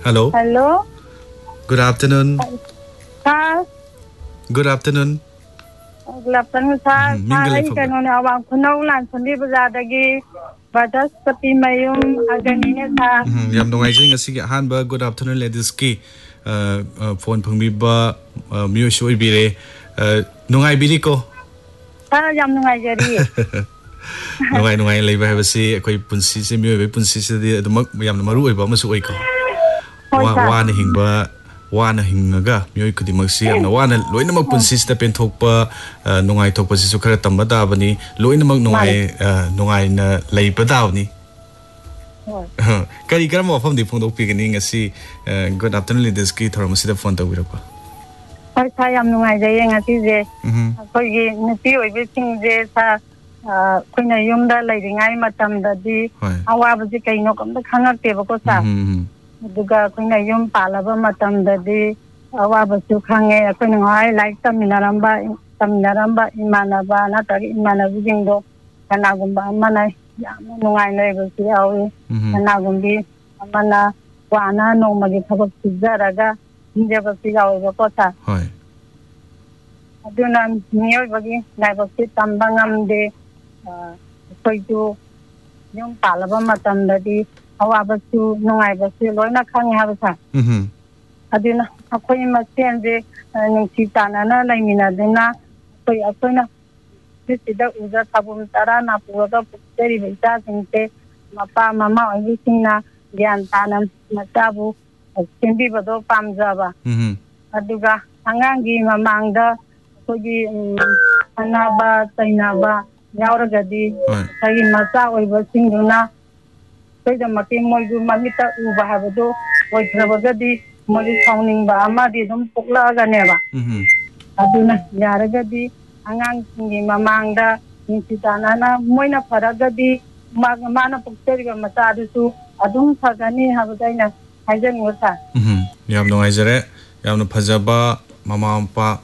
Hello. Hello. Good afternoon. Sir. Good afternoon. Good afternoon, sir. Sir, I can only awang kuno lan sundi bazadagi badas pati mayum aganine sir. Yam nungaijay ngasi hanba good afternoon ladies ki phone phangbiba miyo shoy bire nungai bili ko. Sir, yam nungaijari. Nungai leba habasi koi punsi se miyo be punsi se di adumak yam maru oiba masu oi ko. Wana hingba wana hingaga miyo kudi magsi yam na wana loina mag punsi se pen thokpa nungai thokpa se su khara tamba da bani loina mag nungai na leba da bani. Kari kara mo pham di phone dok pi gani ngasi good afternoon ladies ki thora masida phone ta wirapa. Hoi sa yam nungaijay ngasi je. Koi gi nupi oibe sing je sa koina yumda lairingai matam da di awa baji kaino kamda khangak te bako sa. Duga koina yum palaba matam da di awa basu khange koina ngai like taminaramba imanaba na tari imanabu jingdo kanagumba amana yamna nungai noi basi awi kanagumbi amana wana nongmagi thabak sijaraga hinja basi awi bako sa. Aduna miyoy bagi naibasi tambangam de koidu yung palaba matam da di awabasu nungai basu loina khangi habasa. Aduna akoi masen de nungsi tanana laimina dena koi akoina sida uza sabum tara na puga puteri bita sinte mapa mama ogi singna gyan tanam matabu simbi bado pamjaba. Aduga angangi mamangda kogi anaba tainaba yauragadi sagi masa oiba singduna soida mati moidu mamita uba habado oitrabagadi moidu sauningba amadi dum pukla ganeba. Aduna yaragadi angang singi mamangda insitanana moina faragadi mana pukteri masa adusu adum sagani habadaina hajan wasa. Yam nungaijare yamna phajaba mama pa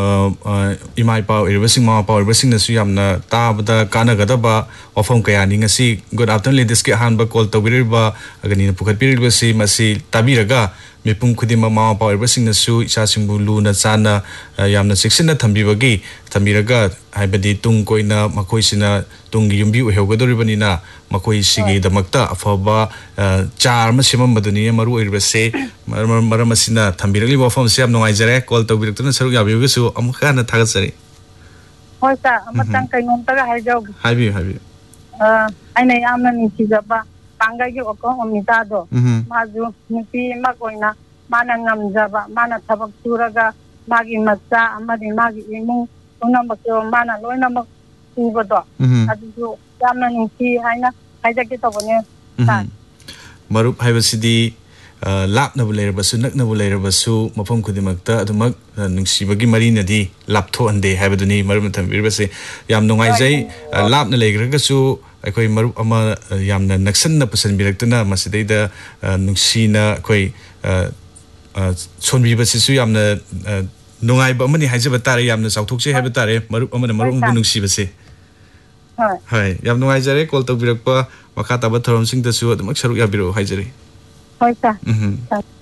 imai pau iribasing mama pau iribasing nasu yamna tabada kanagadaba wafam kaya ni ngasi good afternoon ladies ki hanba call tawiriba agani na pukhat piribasi masi tabiraga mipum khudima mama pau iribasing nasu isa singbu lu na chana yamna section na thambibagi thambiraga haibadi tung koina makoi sina tung yumbi uhewgadoribani na makoi sigi damakta afaba char ma semam maduni maru iribase maram asina thambirali wafam se am nungaijare call tawbiratuna saru yabigu su amkhana thagasari. Hoi sa amatang kainong taga hajaw. Habi aina yamna nisijaba pangagi oko omitado maju nupi makoina mana ngamjaba mana thabak suraga magi matcha amadi magi imung unamako mana loina mak ubado adu yamna nisi haina haijaki tobone sa marup haibasidi lapnabu leirabasu naknabu leirabasu mafam kudimakta adumak nungsibagi marinadi laptho ande haibaduni marum thambirabase yam nungaijai lapna leigragasu akoi marup ama yamna naksanna pasanbiraktuna masidaida nungsina akoi sonbibasisu yamna nungaiba amani haijaba tare yamna chauthokse haiba tare marup amana marup bu nungsibase. Hai yam nungaijare call tawbirakpa makha taba thoramsing dasu adumak saruk yabiro haijare. Hoi sa.